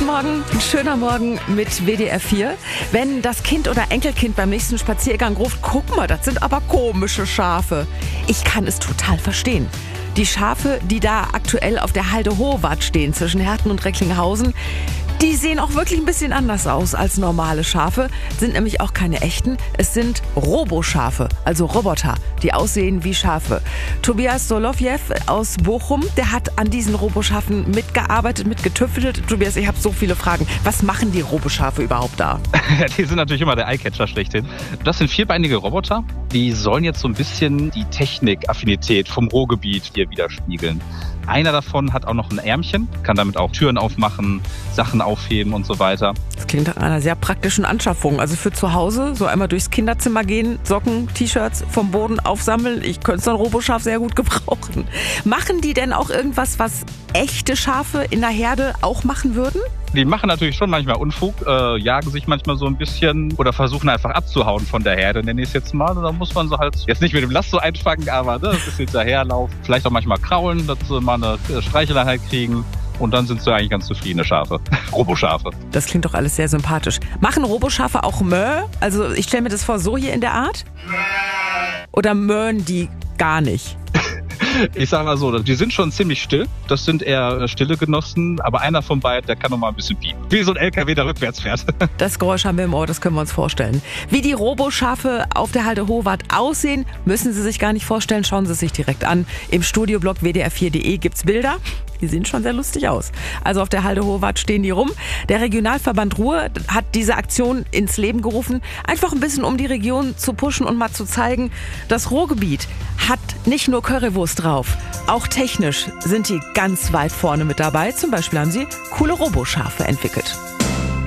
Morgen, ein schöner Morgen mit WDR 4. Wenn das Kind oder Enkelkind beim nächsten Spaziergang ruft, guck mal, das sind aber komische Schafe. Ich kann es total verstehen. Die Schafe, die da aktuell auf der Halde Hohwart stehen, zwischen Herten und Recklinghausen, die sehen auch wirklich ein bisschen anders aus als normale Schafe, sind nämlich auch keine echten. Es sind Roboschafe, also Roboter, die aussehen wie Schafe. Tobias Solovjew aus Bochum, der hat an diesen Roboschafen mitgearbeitet, mitgetüftelt. Tobias, ich habe so viele Fragen. Was machen die Roboschafe überhaupt da? Die sind natürlich immer der Eyecatcher schlechthin. Das sind vierbeinige Roboter, die sollen jetzt so ein bisschen die Technikaffinität vom Ruhrgebiet hier widerspiegeln. Einer davon hat auch noch ein Ärmchen, kann damit auch Türen aufmachen, Sachen aufheben und so weiter. Das klingt nach einer sehr praktischen Anschaffung. Also für zu Hause, so einmal durchs Kinderzimmer gehen, Socken, T-Shirts vom Boden aufsammeln. Ich könnte so ein Roboschaf sehr gut gebrauchen. Machen die denn auch irgendwas, was echte Schafe in der Herde auch machen würden? Die machen natürlich schon manchmal Unfug, jagen sich manchmal so ein bisschen oder versuchen einfach abzuhauen von der Herde, nenne ich es jetzt mal. Und dann muss man so halt jetzt nicht mit dem Lasso einfangen, aber ein bisschen hinterherlaufen. Vielleicht auch manchmal kraulen, dass sie mal eine Streicheleinheit kriegen. Und dann sind sie eigentlich ganz zufriedene Schafe. Roboschafe. Das klingt doch alles sehr sympathisch. Machen Roboschafe auch Mö? Also ich stelle mir das vor, so hier in der Art? Oder möhen die gar nicht? Ich sag mal so, die sind schon ziemlich still. Das sind eher stille Genossen. Aber einer von beiden, der kann noch mal ein bisschen piepen. Wie so ein LKW, der rückwärts fährt. Das Geräusch haben wir im Ohr, das können wir uns vorstellen. Wie die Roboschafe auf der Halde Hohwart aussehen, müssen Sie sich gar nicht vorstellen. Schauen Sie es sich direkt an. Im Studioblog wdr4.de gibt's Bilder. Die sehen schon sehr lustig aus. Also auf der Halde Hohwart stehen die rum. Der Regionalverband Ruhr hat diese Aktion ins Leben gerufen. Einfach ein bisschen, um die Region zu pushen und mal zu zeigen, das Ruhrgebiet hat nicht nur Currywurst drauf. Auch technisch sind die ganz weit vorne mit dabei. Zum Beispiel haben sie coole Roboschafe entwickelt.